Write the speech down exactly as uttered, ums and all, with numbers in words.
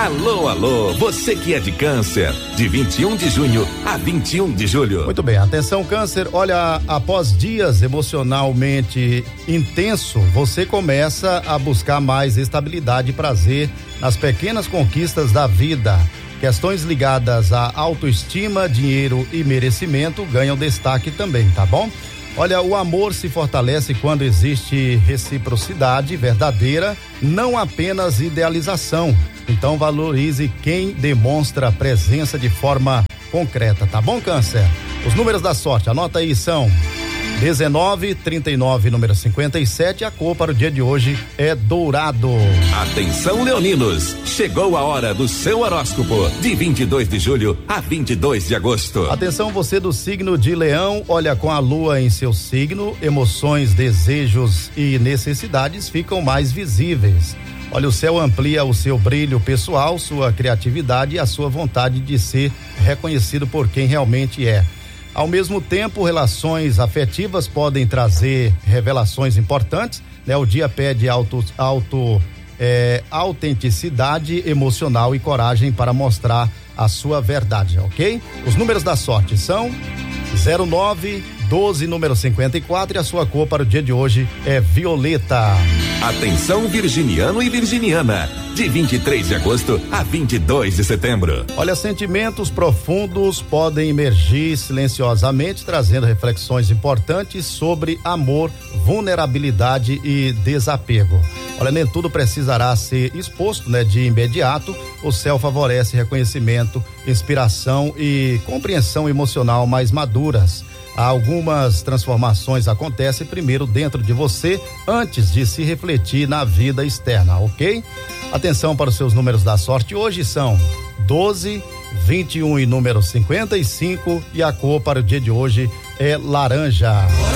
Alô, alô, você que é de câncer, de vinte e um de junho a vinte e um de julho. Muito bem, atenção câncer, olha, após dias emocionalmente intenso, você começa a buscar mais estabilidade e prazer nas pequenas conquistas da vida. Questões ligadas à autoestima, dinheiro e merecimento ganham destaque também, tá bom? Olha, o amor se fortalece quando existe reciprocidade verdadeira, não apenas idealização. Então valorize quem demonstra presença de forma concreta, tá bom, câncer? Os números da sorte, anota aí, são dezenove, trinta e nove, número cinquenta e sete. A cor para o dia de hoje é dourado. Atenção, leoninos, chegou a hora do seu horóscopo, de vinte e dois de julho a vinte e dois de agosto. Atenção, você do signo de Leão, olha, com a lua em seu signo, emoções, desejos e necessidades ficam mais visíveis. Olha, o céu amplia o seu brilho pessoal, sua criatividade e a sua vontade de ser reconhecido por quem realmente é. Ao mesmo tempo, relações afetivas podem trazer revelações importantes, né? O dia pede auto, auto, é, autenticidade emocional e coragem para mostrar a sua verdade, ok? Os números da sorte são zero nove, doze, número cinquenta e quatro, e a sua cor para o dia de hoje é violeta. Atenção, virginiano e virginiana, de vinte e três de agosto a vinte e dois de setembro. Olha, sentimentos profundos podem emergir silenciosamente, trazendo reflexões importantes sobre amor, vulnerabilidade e desapego. Olha, nem tudo precisará ser exposto, né, de imediato. O céu favorece reconhecimento, inspiração e compreensão emocional mais maduras. Algumas transformações acontecem primeiro dentro de você, antes de se refletir na vida externa, ok? Atenção para os seus números da sorte. Hoje são doze, vinte e um e número cinquenta e cinco, e a cor para o dia de hoje é laranja.